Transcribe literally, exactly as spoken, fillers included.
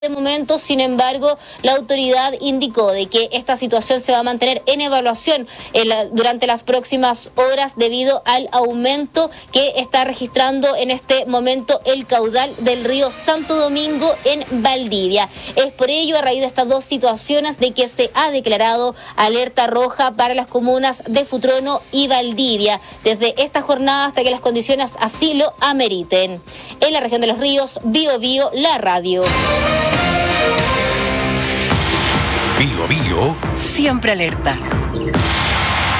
De momento, sin embargo, la autoridad indicó de que esta situación se va a mantener en evaluación en la, durante las próximas horas debido al aumento que está registrando en este momento el caudal del río Santo Domingo en Valdivia. Es por ello, a raíz de estas dos situaciones, de que se ha declarado alerta roja para las comunas de Futrono y Valdivia, desde esta jornada hasta que las condiciones así lo ameriten. En la región de los ríos, Bio Bio, la radio. Bio Bio. Siempre alerta.